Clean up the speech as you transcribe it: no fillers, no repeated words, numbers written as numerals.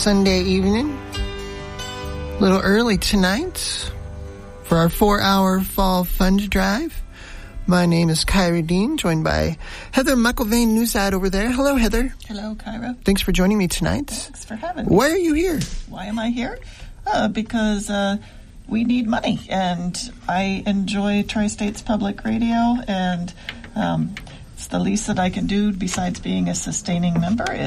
Sunday evening. A little early tonight for our 4-hour fall fund drive. My name is Kyra Dean, joined by Heather McIlvaine Newsad over there. Hello, Heather. Hello, Kyra. Thanks for joining me tonight. Thanks for having me. Why are you here? Why am I here? Because we need money, and I enjoy Tri-States Public Radio, and it's the least that I can do besides being a sustaining member